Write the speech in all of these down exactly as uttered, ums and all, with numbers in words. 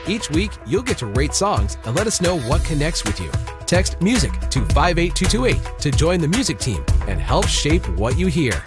Each week, you'll get to rate songs and let us know what connects with you. Text MUSIC to five eight two two eight to join the music team and help shape what you hear.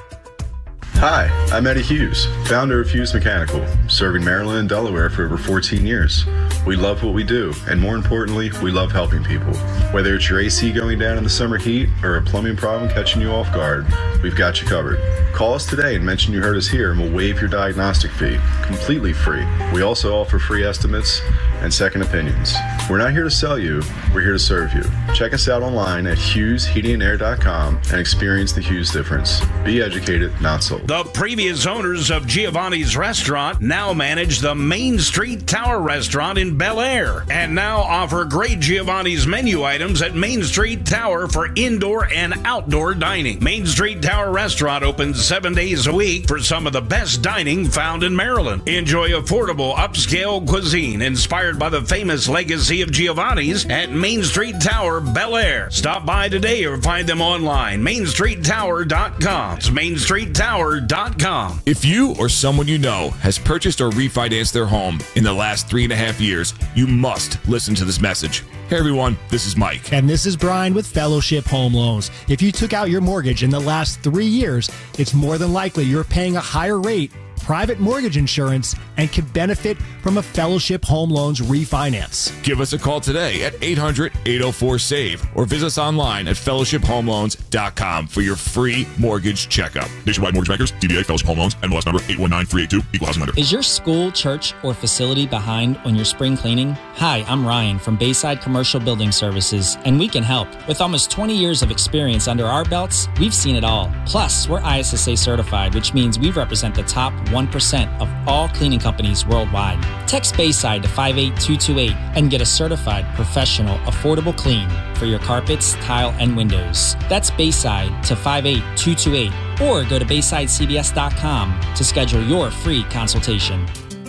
Hi, I'm Eddie Hughes, founder of Hughes Mechanical, serving Maryland and Delaware for over fourteen years. We love what we do, and more importantly, we love helping people. Whether it's your A C going down in the summer heat or a plumbing problem catching you off guard, we've got you covered. Call us today and mention you heard us here, and we'll waive your diagnostic fee, completely free. We also offer free estimates and second opinions. We're not here to sell you, we're here to serve you. Check us out online at hughes heating and air dot com and experience the Hughes difference. Be educated, not sold. The previous owners of Giovanni's Restaurant now manage the Main Street Tower Restaurant in Bel Air and now offer great Giovanni's menu items at Main Street Tower for indoor and outdoor dining. Main Street Tower Restaurant opens seven days a week for some of the best dining found in Maryland. Enjoy affordable upscale cuisine inspired by the famous legacy of Giovanni's at Main Street Tower, Bel Air. Stop by today or find them online, main street tower dot com. It's main street tower dot com. If you or someone you know has purchased or refinanced their home in the last three and a half years, you must listen to this message. Hey everyone, this is Mike. And this is Brian with Fellowship Home Loans. If you took out your mortgage in the last three years, it's more than likely you're paying a higher rate, private mortgage insurance, and can benefit from a Fellowship Home Loans refinance. Give us a call today at eight hundred, eight oh four, SAVE or visit us online at fellowship home loans dot com for your free mortgage checkup. Nationwide Mortgage Bankers, D B A Fellowship Home Loans, N M L S number eight one nine three eight two, Equal Housing Lender. Is your school, church, or facility behind on your spring cleaning? Hi, I'm Ryan from Bayside Commercial Building Services, and we can help. With almost twenty years of experience under our belts, we've seen it all. Plus, we're I S S A certified, which means we represent the top one percent of all cleaning companies worldwide. Text Bayside to five eight two two eight and get a certified, professional, affordable clean for your carpets, tile, and windows. That's Bayside to five eight two two eight, or go to bayside c b s dot com to schedule your free consultation.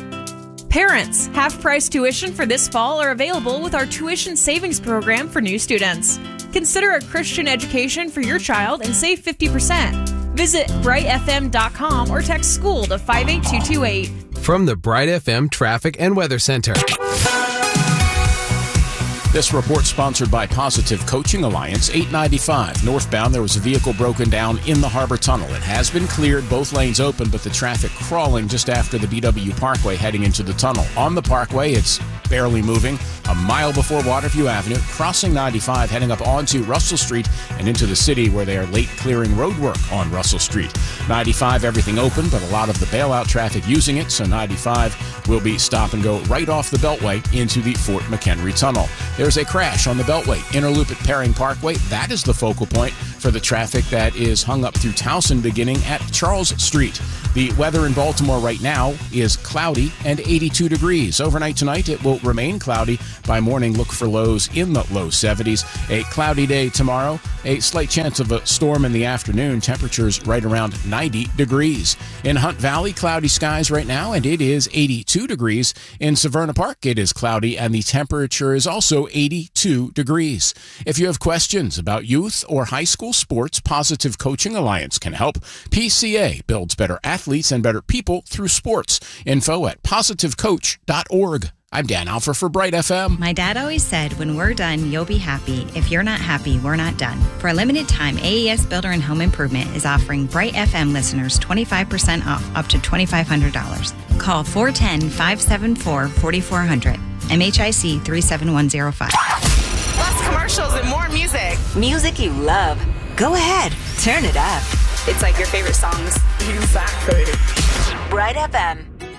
Parents, half-price tuition for this fall are available with our tuition savings program for new students. Consider a Christian education for your child and save fifty percent. Visit bright f m dot com or text school to five eight two two eight. From the Bright F M Traffic and Weather Center. This report sponsored by Positive Coaching Alliance. eight ninety-five northbound, there was a vehicle broken down in the Harbor Tunnel. It has been cleared, both lanes open, but the traffic crawling just after the B W Parkway heading into the tunnel. On the Parkway, it's barely moving. A mile before Waterview Avenue, crossing ninety-five, heading up onto Russell Street and into the city where they are late clearing road work on Russell Street. ninety-five, everything open, but a lot of the bailout traffic using it, so ninety-five will be stop and go right off the Beltway into the Fort McHenry Tunnel. There's a crash on the Beltway, inner loop at Perring Parkway. That is the focal point for the traffic that is hung up through Towson beginning at Charles Street. The weather in Baltimore right now is cloudy and eighty-two degrees. Overnight tonight, it will remain cloudy. By morning, look for lows in the low seventies. A cloudy day tomorrow. A slight chance of a storm in the afternoon. Temperatures right around ninety degrees. In Hunt Valley, cloudy skies right now, and it is eighty-two degrees. In Severna Park, it is cloudy, and the temperature is also eighty-two degrees. If you have questions about youth or high school sports, Positive Coaching Alliance can help. P C A builds better athletes and better people through sports. Info at positive coach dot org. I'm Dan Alfer for Bright F M. My dad always said, when we're done, you'll be happy. If you're not happy, we're not done. For a limited time, A E S Builder and Home Improvement is offering Bright F M listeners twenty-five percent off up to twenty-five hundred dollars. Call four one zero, five seven four, four four zero zero. M H I C three seven one zero five. Less commercials and more music. Music you love. Go ahead. Turn it up. It's like your favorite songs. Exactly. Bright F M.